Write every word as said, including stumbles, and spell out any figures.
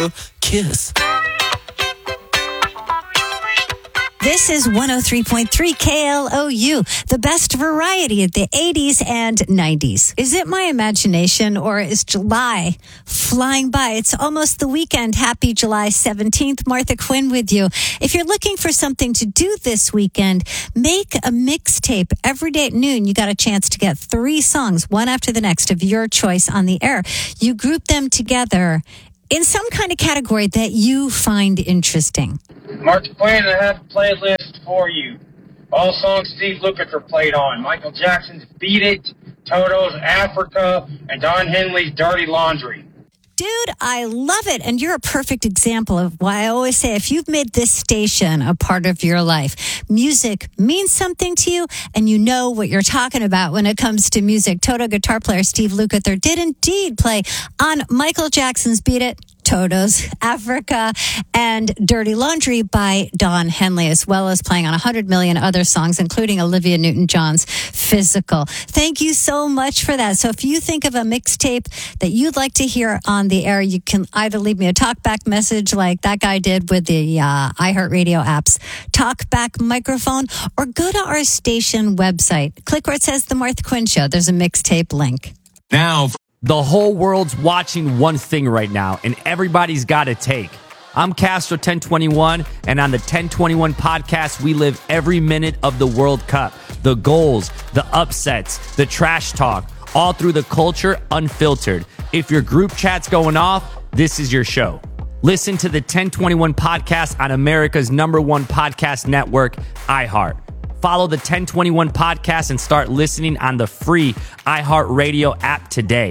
a kiss. This is one oh three point three K L O U, the best variety of the eighties and nineties. Is it my imagination or is July flying by? It's almost the weekend. Happy July seventeenth. Martha Quinn with you. If you're looking for something to do this weekend, make a mixtape. Every day at noon, you got a chance to get three songs, one after the next, of your choice on the air. You group them together in some kind of category that you find interesting. Martha Quinn, I have a playlist for you. All songs Steve Lukather played on. Michael Jackson's Beat It, Toto's Africa, and Don Henley's Dirty Laundry. Dude, I love it. And you're a perfect example of why I always say if you've made this station a part of your life, music means something to you and you know what you're talking about when it comes to music. Toto guitar player Steve Lukather did indeed play on Michael Jackson's Beat It, Toto's Africa, and Dirty Laundry by Don Henley, as well as playing on one hundred million other songs, including Olivia Newton-John's Physical. Thank you so much for that. So if you think of a mixtape that you'd like to hear on the air, you can either leave me a talkback message like that guy did with the uh, iHeartRadio app's talkback microphone, or go to our station website. Click where it says The Martha Quinn Show. There's a mixtape link. Now, the whole world's watching one thing right now, and everybody's got a take. I'm Castro ten twenty-one, and on the ten twenty-one podcast, we live every minute of the World Cup. The goals, the upsets, the trash talk, all through the culture unfiltered. If your group chat's going off, this is your show. Listen to the ten twenty-one podcast on America's number one podcast network, iHeart. Follow the ten twenty-one podcast and start listening on the free iHeartRadio app today.